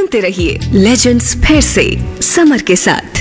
सुनते रहिए लेजेंड्स फिर से समर के साथ।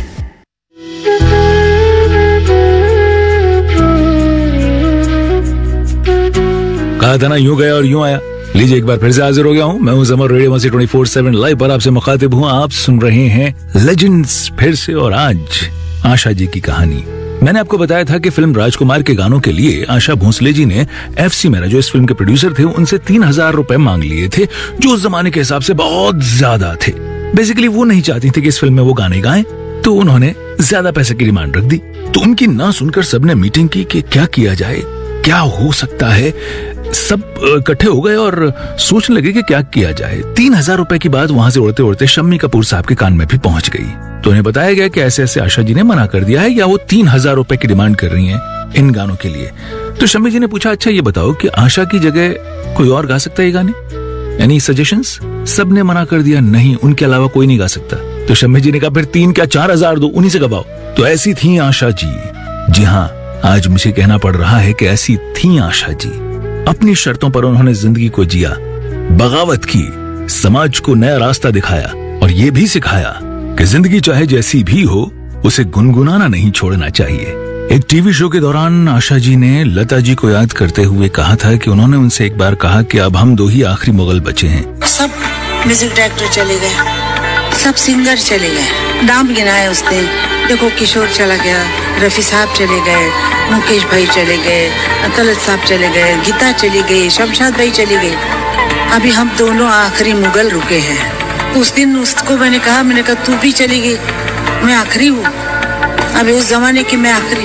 कहा था ना यूं गया और यूं आया। लीजिए एक बार फिर से हाजिर हो गया हूँ। मैं हूँ समर, रेडियो मस्ती 24/7 लाइव पर आपसे मुखातिब हूँ। आप सुन रहे हैं लेजेंड्स फिर से, और आज आशा जी की कहानी। मैंने आपको बताया था कि फिल्म राजकुमार के गानों के लिए आशा भोसले जी ने FC मेरा, जो इस फिल्म के प्रोड्यूसर थे, उनसे 3,000 रुपए मांग लिए थे, जो उस जमाने के हिसाब से बहुत ज्यादा थे। बेसिकली वो नहीं चाहती थी कि इस फिल्म में वो गाने गाएं, तो उन्होंने ज्यादा पैसे की डिमांड रख दी। तो उनकी ना सुनकर सबने मीटिंग की कि क्या किया जाए, क्या हो सकता है। सब इकट्ठे हो गए और सोचने लगे कि क्या किया जाए। 3,000 रुपए की बात वहां से उड़ते उड़ते शम्मी कपूर साहब के कान में भी पहुंच गई। तो उन्हें बताया गया कि ऐसे ऐसे आशा जी ने मना कर दिया है, या वो 3,000 रुपए की डिमांड कर रही हैं इन गानों के लिए। तो शम्मी जी ने पूछा, अच्छा ये बताओ कि आशा की जगह कोई और गा सकता है ये गाने? Any suggestions? सबने मना कर दिया, नहीं, उनके अलावा कोई नहीं गा सकता। तो शम्मी जी ने कहा, फिर 3 क्या 4,000 दो, उन्हीं से गवाओ। तो ऐसी थी आशा जी। जी हाँ, आज मुझे कहना पड़ रहा है कि ऐसी थी आशा जी। अपनी शर्तों पर उन्होंने जिंदगी को जिया, बगावत की, समाज को नया रास्ता दिखाया और ये भी सिखाया कि जिंदगी चाहे जैसी भी हो, उसे गुनगुनाना नहीं छोड़ना चाहिए। एक टीवी शो के दौरान आशा जी ने लता जी को याद करते हुए कहा था कि उन्होंने उनसे एक बार कहा कि अब हम 2 ही आखिरी मुगल बचे हैं। सब म्यूजिक डायरेक्टर चले गए, सब सिंगर चले गए, नाम गिनाए उसने। देखो, किशोर चला गया, रफी साहब चले गए, मुकेश भाई चले गए, तलत साहब चले गए, गीता चली गई, शमशाद भाई चली गई। अभी हम दोनों आखिरी मुगल रुके हैं। उस दिन उसको मैंने कहा तू भी चली गई, मैं आखिरी हूँ। अभी उस जमाने की मैं आखिरी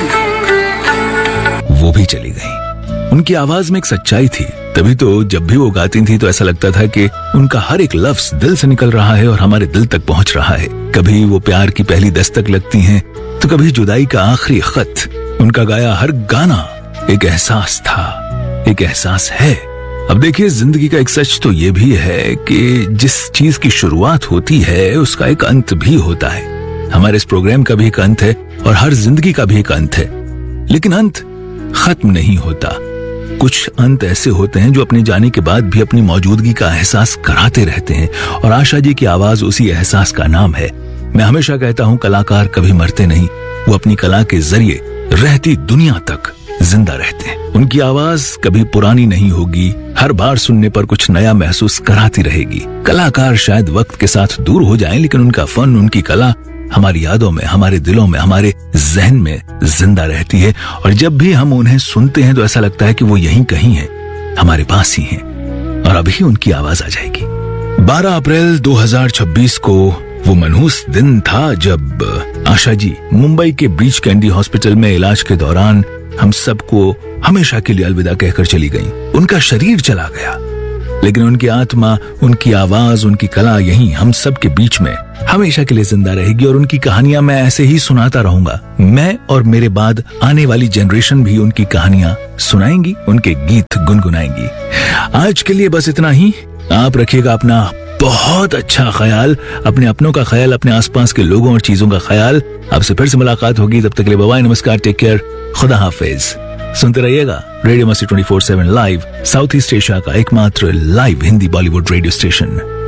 हूँ। वो भी चली गई। उनकी आवाज में एक सच्चाई थी, तभी तो जब भी वो गाती थी तो ऐसा लगता था कि उनका हर एक लफ्ज दिल से निकल रहा है और हमारे दिल तक पहुंच रहा है। कभी वो प्यार की पहली दस्तक लगती हैं, तो कभी जुदाई का आखिरी खत। उनका गाया हर गाना एक एहसास था, एक एहसास है। अब देखिए, जिंदगी का एक सच तो ये भी है कि जिस चीज की शुरुआत होती है उसका एक अंत भी होता है। हमारे इस प्रोग्राम का भी एक अंत है और हर जिंदगी का भी एक अंत है, लेकिन अंत खत्म नहीं होता। कुछ अंत ऐसे होते हैं जो अपने जाने के बाद भी अपनी मौजूदगी का एहसास कराते रहते हैं, और आशा जी की आवाज उसी एहसास का नाम है। मैं हमेशा कहता हूँ, कलाकार कभी मरते नहीं, वो अपनी कला के जरिए रहती दुनिया तक जिंदा रहते हैं। उनकी आवाज कभी पुरानी नहीं होगी, हर बार सुनने पर कुछ नया महसूस कराती रहेगी। कलाकार शायद वक्त के साथ दूर हो जाएं, लेकिन उनका फन, उनकी कला हमारी यादों में, हमारे दिलों में, हमारे जहन में जिंदा रहती है। और जब भी हम उन्हें सुनते हैं तो ऐसा लगता है कि वो यहीं कहीं हैं, हमारे पास ही हैं, और अभी उनकी आवाज आ जाएगी। 12 अप्रैल 2026 को वो मनहूस दिन था जब आशा जी मुंबई के ब्रीच कैंडी हॉस्पिटल में इलाज के दौरान हम सबको हमेशा के लिए अलविदा कहकर चली गईं। उनका शरीर चला गया, लेकिन उनकी आत्मा, उनकी आवाज, उनकी कला यहीं हम सब के बीच में हमेशा के लिए जिंदा रहेगी। और उनकी कहानियां मैं ऐसे ही सुनाता रहूंगा। मैं और मेरे बाद आने वाली जनरेशन भी उनकी कहानियां सुनाएंगी, उनके गीत गुनगुनाएंगी। आज के लिए बस इतना ही। आप रखिएगा अपना बहुत अच्छा ख्याल, अपने अपनों का ख्याल, अपने आसपास के लोगों और चीजों का ख्याल। आपसे फिर से मुलाकात होगी, तब तक के लिए बाय, नमस्कार, टेक केयर, खुदा हाफिज। सुनते रहिएगा रेडियो मस्ती 24/7 लाइव, साउथ ईस्ट एशिया का एकमात्र live Hindi Bollywood radio station.